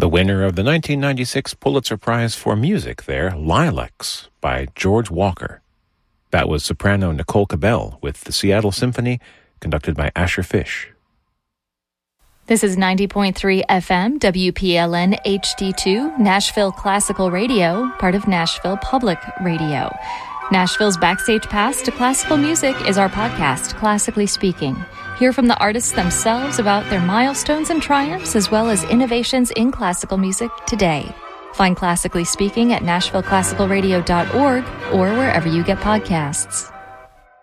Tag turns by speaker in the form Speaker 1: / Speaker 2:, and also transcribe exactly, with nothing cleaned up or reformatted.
Speaker 1: The winner of the nineteen ninety-six Pulitzer Prize for Music there, Lilacs by George Walker. That was soprano Nicole Cabell with the Seattle Symphony, conducted by Asher Fish.
Speaker 2: This is ninety point three F M, W P L N H D two, Nashville Classical Radio, part of Nashville Public Radio. Nashville's Backstage Pass to Classical Music is our podcast, Classically Speaking. Hear from the artists themselves about their milestones and triumphs, as well as innovations in classical music today. Find Classically Speaking at nashville classical radio dot org or wherever you get podcasts.